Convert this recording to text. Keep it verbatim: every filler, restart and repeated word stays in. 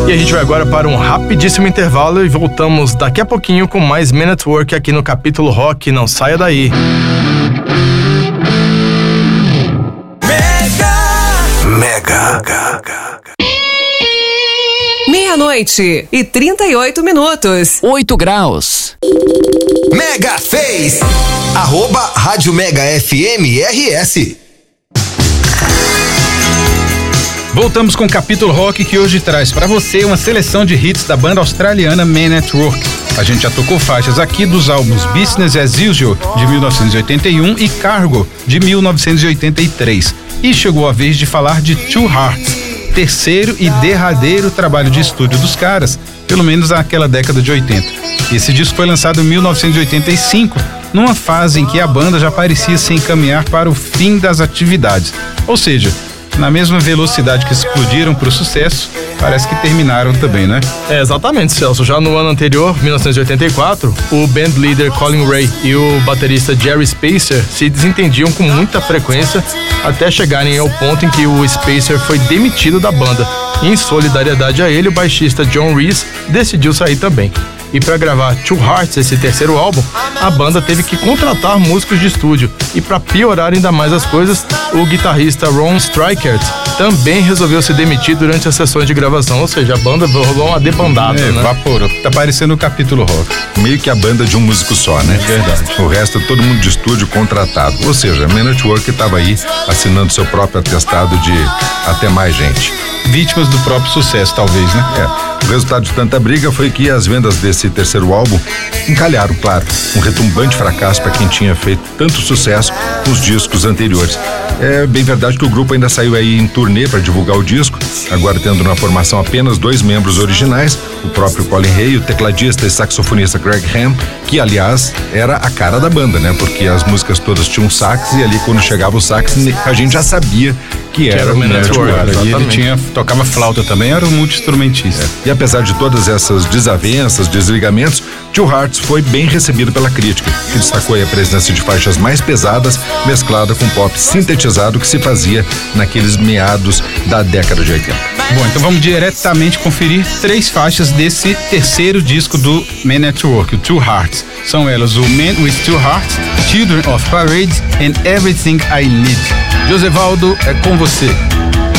E a gente vai agora para um rapidíssimo intervalo e voltamos daqui a pouquinho com mais Men at Work aqui no Capítulo Rock. Não saia daí. Mega. Meia-noite e trinta e oito minutos. oito graus. Mega fez. Arroba Rádio Mega F M R S. Voltamos com o Capítulo Rock, que hoje traz para você uma seleção de hits da banda australiana Men at Work. A gente já tocou faixas aqui dos álbuns Business as Usual, de mil novecentos e oitenta e um, e Cargo, de mil novecentos e oitenta e três. E chegou a vez de falar de Two Hearts, terceiro e derradeiro trabalho de estúdio dos caras, pelo menos naquela década de oitenta. Esse disco foi lançado em mil novecentos e oitenta e cinco, numa fase em que a banda já parecia se encaminhar para o fim das atividades. Ou seja, na mesma velocidade que explodiram para o sucesso, parece que terminaram também, né? É, exatamente, Celso. Já no ano anterior, mil novecentos e oitenta e quatro, o band leader Colin Ray e o baterista Jerry Spacer se desentendiam com muita frequência até chegarem ao ponto em que o Spacer foi demitido da banda. E, em solidariedade a ele, o baixista John Reese decidiu sair também. E para gravar Two Hearts, esse terceiro álbum, a banda teve que contratar músicos de estúdio. E para piorar ainda mais as coisas, o guitarrista Ron Strykert também resolveu se demitir durante as sessões de gravação. Ou seja, a banda rolou uma debandada, é, né? Evaporou. Tá parecendo o Capítulo Rock. Meio que a banda de um músico só, né? É verdade. O resto, todo mundo de estúdio contratado. Ou seja, Men at Work estava aí assinando seu próprio atestado de até mais gente. Vítimas do próprio sucesso, talvez, né? É. O resultado de tanta briga foi que as vendas desse terceiro álbum encalharam, claro. Um retumbante fracasso para quem tinha feito tanto sucesso com os discos anteriores. É bem verdade que o grupo ainda saiu aí em turnê para divulgar o disco, agora tendo na formação apenas dois membros originais, o próprio Colin Ray e o tecladista e saxofonista Greg Ham, que aliás era a cara da banda, né? Porque as músicas todas tinham sax e ali quando chegava o sax a gente já sabia que era, era o Men at Work. E ele tinha, tocava flauta também, era um multi-instrumentista. É. E apesar de todas essas desavenças, desligamentos, Two Hearts foi bem recebido pela crítica, que destacou a presença de faixas mais pesadas, mesclada com pop sintetizado que se fazia naqueles meados da década de oitenta. Bom, então vamos diretamente conferir três faixas desse terceiro disco do Men at Work, o Two Hearts. São elas o Men with Two Hearts, Children of Parade and Everything I Need. Josevaldo, é com você.